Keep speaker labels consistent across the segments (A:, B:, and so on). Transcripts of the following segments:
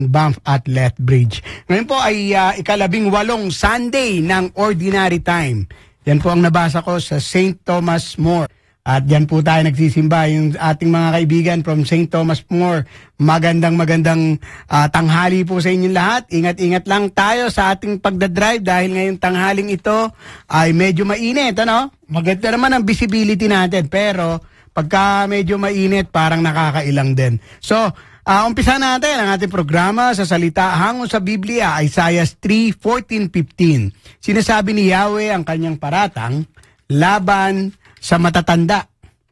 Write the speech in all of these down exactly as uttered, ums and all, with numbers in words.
A: Banff at Lethbridge. Ngayon po ay uh, ikalabing walong Sunday ng Ordinary Time. Yan po ang nabasa ko sa Saint Thomas More. At yan po tayo nagsisimba, yung ating mga kaibigan from Saint Thomas More. Magandang magandang uh, tanghali po sa inyong lahat. Ingat-ingat lang tayo sa ating pagdadrive dahil ngayong tanghaling ito ay medyo mainit. Ano? Maganda naman ang visibility natin pero pagka medyo mainit parang nakakailang din. So, Uh, umpisa natin ang ating programa sa salita hango sa Biblia, Isaiah three fourteen fifteen. Sinasabi ni Yahweh ang kanyang paratang laban sa matatanda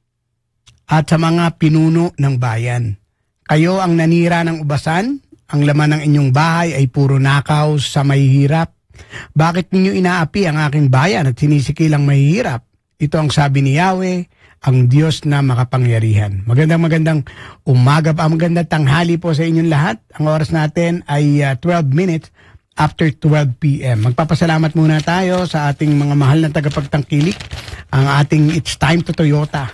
A: at sa mga pinuno ng bayan. Kayo ang nanira ng ubasan, ang laman ng inyong bahay ay puro nakaw sa mahihirap. Bakit ninyo inaapi ang aking bayan at sinisikil ang mahihirap? Ito ang sabi ni Yahweh, ang Diyos na makapangyarihan. Magandang magandang umaga pa, magandang tanghali po sa inyong lahat. Ang oras natin ay uh, twelve minutes after twelve p m Magpapasalamat muna tayo sa ating mga mahal na tagapagtangkilik. Ang ating It's Time to Toyota.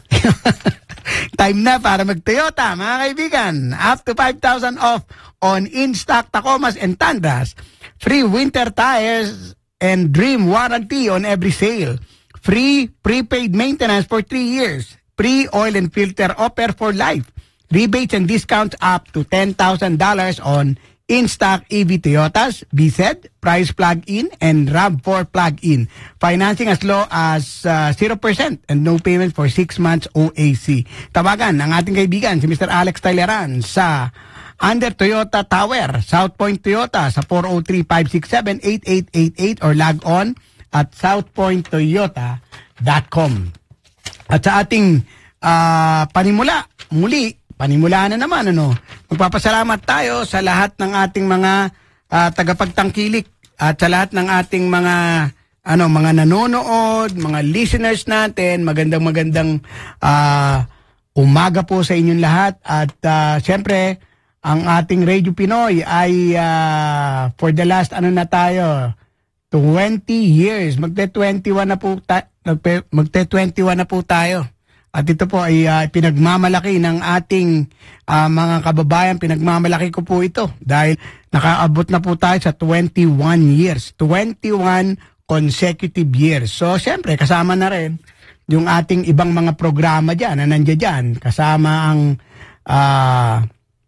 A: Time na para mag-Toyota, mga kaibigan. Up to five thousand off on in-stock Tacomas and Tundras. Free winter tires and dream warranty on every sale. Free prepaid maintenance for three years. Free oil and filter offer for life. Rebates and discounts up to ten thousand dollars on in-stock E V Toyotas, B Z E D, Price Plug-in, and RAV four Plug-in. Financing as low as uh, zero percent and no payment for six months O A C. Tawagan ang ating kaibigan, si Mister Alex Taileran sa Under Toyota Tower, South Point Toyota sa four oh three, five six seven, eight eight eight eight or log on at south point toyota dot com. At sa ating uh, panimula, muli, panimula na naman, ano, magpapasalamat tayo sa lahat ng ating mga uh, tagapagtangkilik at sa lahat ng ating mga ano, mga nanonood, mga listeners natin. Magandang magandang uh, umaga po sa inyong lahat. At uh, siyempre, ang ating Radio Pinoy ay uh, for the last ano na tayo, twenty years. Magte-twenty-one na po ta- magte-twenty-one na po tayo. At ito po ay uh, pinagmamalaki ng ating uh, mga kababayan. Pinagmamalaki ko po ito dahil nakaabot na po tayo sa twenty-one years. twenty-one consecutive years. So, siyempre, kasama na rin yung ating ibang mga programa dyan na nandiyan dyan. Kasama ang uh,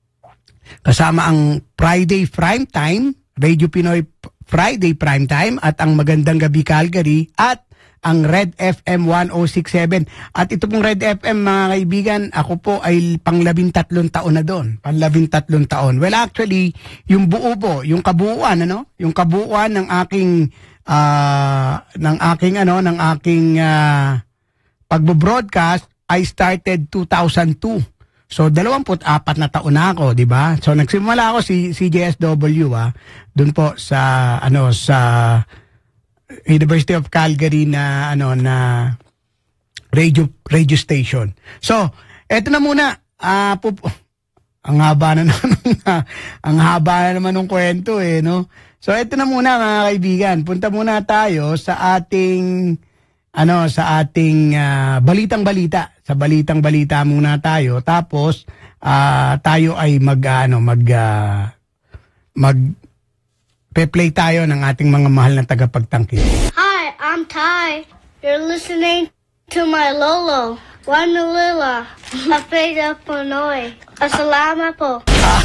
A: kasama ang Friday Prime Time, Radio Pinoy Friday Primetime at ang Magandang Gabi Calgary at ang Red F M one oh six point seven. At ito pong Red F M, mga kaibigan, ako po ay panglabintatlong taon na doon. Panglabintatlong taon. Well, actually, yung buo po, yung kabuuan, ano? Yung kabuuan ng aking uh, ng aking ano, ng aking uh, pagbo-broadcast I started two thousand two. So, dalawamput apat na taon na ako, di ba? So, nagsimula ako si C J S W, ah, doon po sa, ano, sa University of Calgary na, ano, na radio, radio station. So, eto na muna, ah, uh, pup- ang haba na naman, ang haba na naman ng kwento, eh, no? So, eto na muna, mga kaibigan. Punta muna tayo sa ating, ano, sa ating uh, balitang-balita. Sa balitang-balita muna tayo. Tapos, uh, tayo ay mag, ano, mag, uh, mag, pe-play tayo ng ating mga mahal na tagapagtangkil.
B: Hi, I'm Ty. You're listening to my Lolo, Juan Malila, Apeda Pinoy. Asalamat po.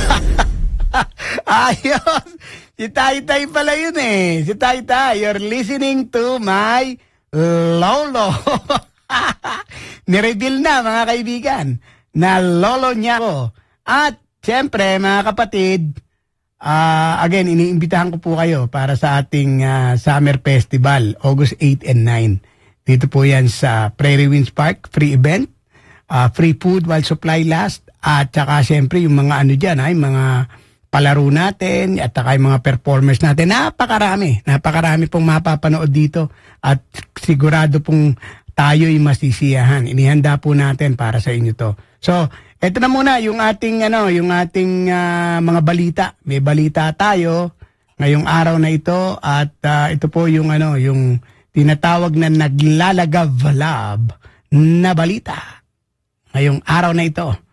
A: Ayos! Si Tay-Tay pala yun eh. Si Tay-Tay, you're listening to my Lolo. Nireveal na, mga kaibigan, na lolo niya ako. At siyempre, mga kapatid, uh, again, iniimbitahan ko po kayo para sa ating uh, Summer Festival, August eighth and nine. Dito po yan sa Prairie Winds Park, free event, uh, free food while supply last, at saka siyempre yung mga ano dyan, ay mga palaro natin, at saka yung mga performers natin. Napakarami, napakarami pong mapapanood dito, at sigurado pong tayo'y masisiyahan. Inihanda po natin para sa inyo to. So, eto na muna yung ating ano, yung ating uh, mga balita. May balita tayo ngayong araw na ito at uh, ito po yung ano, yung tinatawag na naglalagablab na balita ngayong araw na ito.